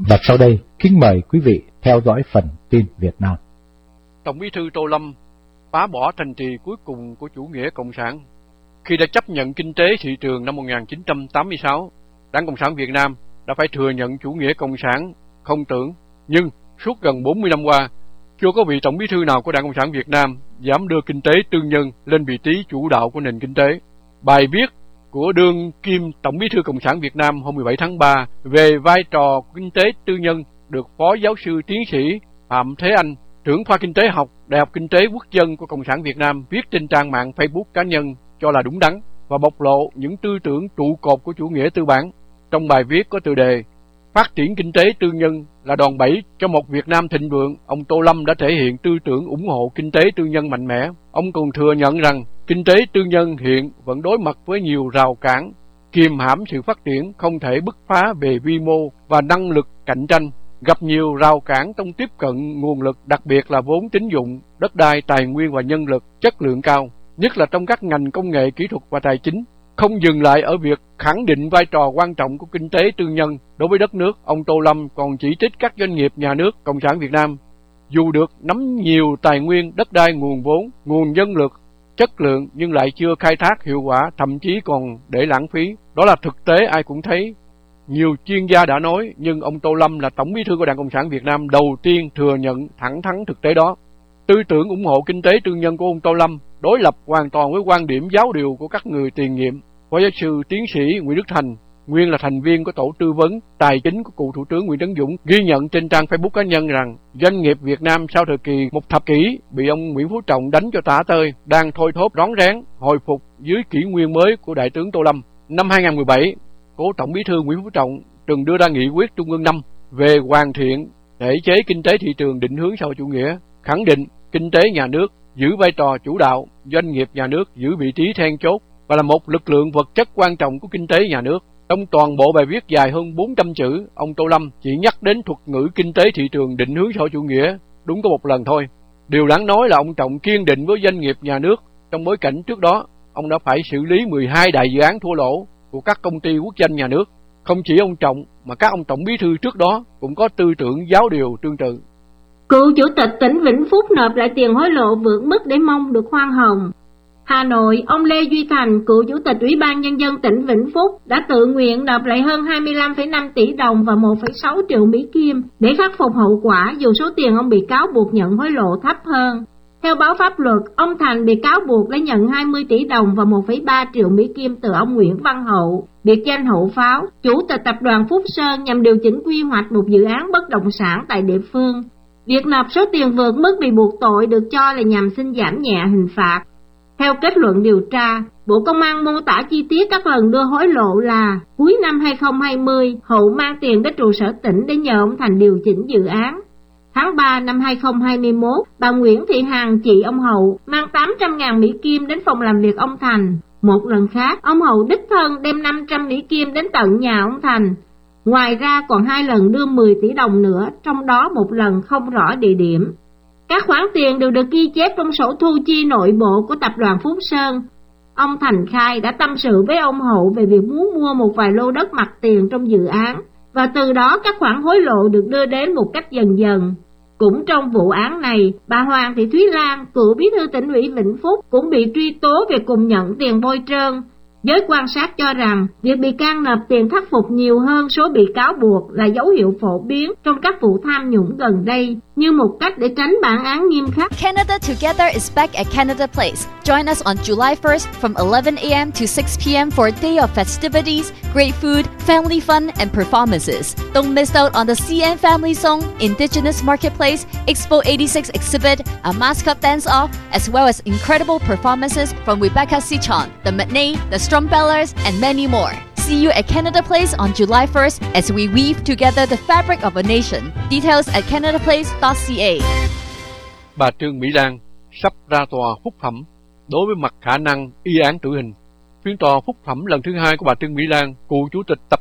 Và sau đây, kính mời quý vị theo dõi phần tin Việt Nam. Tổng Bí thư Tô Lâm phá bỏ thành trì cuối cùng của chủ nghĩa cộng sản. Khi đã chấp nhận kinh tế thị trường năm 1986, Đảng Cộng sản Việt Nam đã phải thừa nhận chủ nghĩa cộng sản không tưởng, nhưng suốt gần 40 năm qua, chưa có vị Tổng Bí thư nào của Đảng Cộng sản Việt Nam dám đưa kinh tế tư nhân lên vị trí chủ đạo của nền kinh tế. Bài viết của đương kim Tổng Bí thư Cộng sản Việt Nam hôm 17 tháng 3 về vai trò kinh tế tư nhân được Phó Giáo sư Tiến sĩ Phạm Thế Anh, trưởng khoa Kinh tế học, Đại học Kinh tế Quốc dân của Cộng sản Việt Nam viết trên trang mạng Facebook cá nhân cho là đúng đắn và bộc lộ những tư tưởng trụ cột của chủ nghĩa tư bản. Trong bài viết có tựa đề "Phát triển kinh tế tư nhân là đòn bẩy cho một Việt Nam thịnh vượng", ông Tô Lâm đã thể hiện tư tưởng ủng hộ kinh tế tư nhân mạnh mẽ. Ông còn thừa nhận rằng kinh tế tư nhân hiện vẫn đối mặt với nhiều rào cản, kiềm hãm sự phát triển, không thể bứt phá về vi mô và năng lực cạnh tranh, gặp nhiều rào cản trong tiếp cận nguồn lực, đặc biệt là vốn tín dụng, đất đai, tài nguyên và nhân lực chất lượng cao, nhất là trong các ngành công nghệ, kỹ thuật và tài chính. Không dừng lại ở việc khẳng định vai trò quan trọng của kinh tế tư nhân đối với đất nước, ông Tô Lâm còn chỉ trích các doanh nghiệp nhà nước Cộng sản Việt Nam dù được nắm nhiều tài nguyên, đất đai, nguồn vốn, nguồn nhân lực chất lượng nhưng lại chưa khai thác hiệu quả, thậm chí còn để lãng phí. Đó là thực tế ai cũng thấy. Nhiều chuyên gia đã nói, nhưng ông Tô Lâm là Tổng Bí thư của Đảng Cộng sản Việt Nam đầu tiên thừa nhận thẳng thắn thực tế đó. Tư tưởng ủng hộ kinh tế tư nhân của ông Tô Lâm đối lập hoàn toàn với quan điểm giáo điều của các người tiền nhiệm. Phó giáo sư tiến sĩ Nguyễn Đức Thành, nguyên là thành viên của tổ tư vấn tài chính của cựu Thủ tướng Nguyễn Tấn Dũng, ghi nhận trên trang Facebook cá nhân rằng doanh nghiệp Việt Nam sau thời kỳ một thập kỷ bị ông Nguyễn Phú Trọng đánh cho tả tơi đang thôi thóp rón rén hồi phục dưới kỷ nguyên mới của Đại tướng Tô Lâm. Năm 2017, cố Tổng Bí thư Nguyễn Phú Trọng từng đưa ra nghị quyết Trung ương 5 về hoàn thiện thể chế kinh tế thị trường định hướng xã hội chủ nghĩa, khẳng định kinh tế nhà nước giữ vai trò chủ đạo, doanh nghiệp nhà nước giữ vị trí then chốt và là một lực lượng vật chất quan trọng của kinh tế nhà nước. Trong toàn bộ bài viết dài hơn 400 chữ, ông Tô Lâm chỉ nhắc đến thuật ngữ kinh tế thị trường định hướng xã hội chủ nghĩa đúng có một lần thôi. Điều đáng nói là ông Trọng kiên định với doanh nghiệp nhà nước trong bối cảnh trước đó ông đã phải xử lý 12 đại dự án thua lỗ của các công ty quốc doanh nhà nước. Không chỉ ông Trọng mà các ông tổng bí thư trước đó cũng có tư tưởng giáo điều tương tự. Cựu chủ tịch tỉnh Vĩnh Phúc nộp lại tiền hối lộ vượt mức để mong được khoan hồng. Hà Nội, ông Lê Duy Thành, cựu chủ tịch Ủy ban Nhân dân tỉnh Vĩnh Phúc đã tự nguyện nộp lại hơn 25,5 tỷ đồng và 1,6 triệu Mỹ Kim để khắc phục hậu quả dù số tiền ông bị cáo buộc nhận hối lộ thấp hơn. Theo báo pháp luật, ông Thành bị cáo buộc đã nhận 20 tỷ đồng và 1,3 triệu Mỹ Kim từ ông Nguyễn Văn Hậu, biệt danh Hậu Pháo, chủ tịch tập đoàn Phúc Sơn nhằm điều chỉnh quy hoạch một dự án bất động sản tại địa phương. Việc nộp số tiền vượt mức bị buộc tội được cho là nhằm xin giảm nhẹ hình phạt. Theo kết luận điều tra, Bộ Công an mô tả chi tiết các lần đưa hối lộ là cuối năm 2020, Hậu mang tiền đến trụ sở tỉnh để nhờ ông Thành điều chỉnh dự án. Tháng 3 năm 2021, bà Nguyễn Thị Hằng, chị ông Hậu, mang 800.000 Mỹ Kim đến phòng làm việc ông Thành. Một lần khác, ông Hậu đích thân đem 500 Mỹ Kim đến tận nhà ông Thành. Ngoài ra còn 2 lần đưa 10 tỷ đồng nữa, trong đó một lần không rõ địa điểm. Các khoản tiền đều được ghi chép trong sổ thu chi nội bộ của tập đoàn Phúc Sơn. Ông Thành khai đã tâm sự với ông Hậu về việc muốn mua một vài lô đất mặt tiền trong dự án, và từ đó các khoản hối lộ được đưa đến một cách dần dần. Cũng trong vụ án này, bà Hoàng Thị Thúy Lan, cựu bí thư tỉnh ủy Vĩnh Phúc, cũng bị truy tố về cùng nhận tiền bôi trơn. Giới quan sát cho rằng, việc bị can nộp tiền khắc phục nhiều hơn số bị cáo buộc là dấu hiệu phổ biến trong các vụ tham nhũng gần đây, như một cách để tránh bản án nghiêm khắc. Canada Together is back at Canada Place. Join us on July 1st from 11 a.m. to 6 p.m. for a day of festivities, great food, family fun, and performances. Don't miss out on the CN Family Song, Indigenous Marketplace, Expo 86 exhibit, a mascot dance-off, as well as incredible performances from Rebecca Sichon, The Matney, The Strumbellers, and many more. See you at Canada Place on July 1st as we weave together the fabric of a nation. Details at canadaplace.ca. Bà Trương Mỹ Lan sắp ra tòa phúc thẩm đối với mặt khả năng y án tử hình. Phiên tòa phúc thẩm lần thứ 2 của bà Trương Mỹ Lan, cựu chủ tịch tập